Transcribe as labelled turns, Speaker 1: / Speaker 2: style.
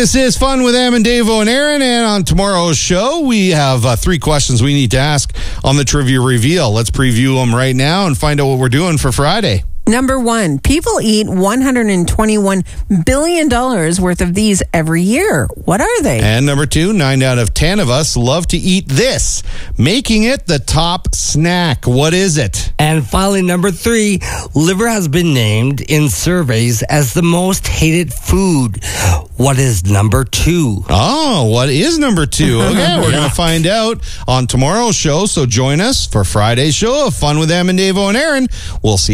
Speaker 1: This is Fun with Em and Davo and Aaron, and on tomorrow's show, we have 3 questions we need to ask on the Trivia Reveal. Let's preview them right now and find out what we're doing for Friday.
Speaker 2: Number 1, people eat $121 billion worth of these every year. What are they?
Speaker 1: And number 2, 9 out of 10 of us love to eat this, making it the top snack. What is it?
Speaker 3: And finally, number 3, liver has been named in surveys as the most hated food. What is number 2?
Speaker 1: Oh, what is number 2? Okay, we're going to find out on tomorrow's show, so join us for Friday's show of Fun with Em and Davo and Aaron. We'll see